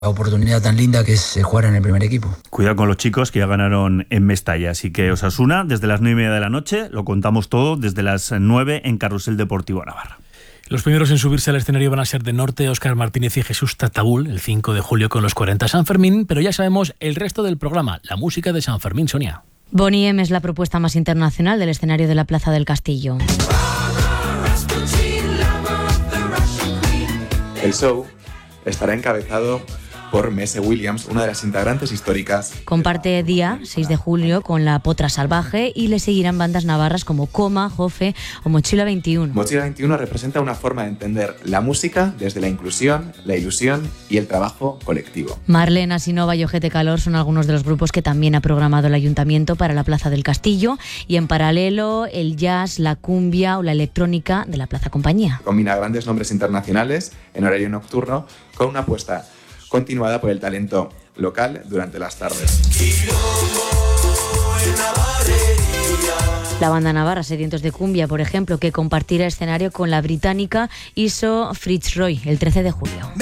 La oportunidad tan linda que es jugar en el primer equipo. Cuidado con los chicos que ya ganaron en Mestalla. Así que Osasuna, desde las 9:30 de la noche, lo contamos todo desde las 9 en Carrusel Deportivo Navarra. Los primeros en subirse al escenario van a ser de Norte, Óscar Martínez y Jesús Tatabul, el 5 de julio con los 40 San Fermín, pero ya sabemos el resto del programa, la música de San Fermín, Sonia. Boney M es la propuesta más internacional del escenario de la Plaza del Castillo. El show estará encabezado por Maisie Williams, una de las integrantes históricas. Comparte día, 6 de julio, con La Potra Salvaje y le seguirán bandas navarras como Coma, Jofe o Mochila 21. Mochila 21 representa una forma de entender la música desde la inclusión, la ilusión y el trabajo colectivo. Marlene, Asinova y Ojete Calor son algunos de los grupos que también ha programado el Ayuntamiento para la Plaza del Castillo, y en paralelo el jazz, la cumbia o la electrónica de la Plaza Compañía. Combina grandes nombres internacionales en horario nocturno con una apuesta continuada por el talento local durante las tardes. La banda navarra Sedientos de Cumbia, por ejemplo, que compartirá escenario con la británica ISO Fitzroy el 13 de julio.